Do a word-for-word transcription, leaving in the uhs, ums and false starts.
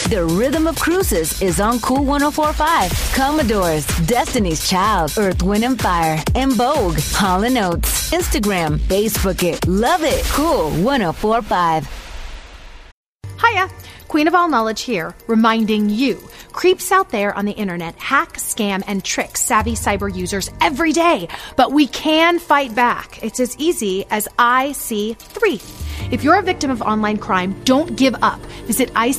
The Rhythm of Cruises is on Cool one oh four point five. Commodores, Destiny's Child, Earth, Wind and Fire, and Vogue, Hall and Oates. Instagram, Facebook it. Love it. Cool one oh four point five. Hiya, Queen of All Knowledge here, reminding you, creeps out there on the internet hack, scam, and trick savvy cyber users every day. But we can fight back. It's as easy as I C three. If you're a victim of online crime, don't give up. Visit I C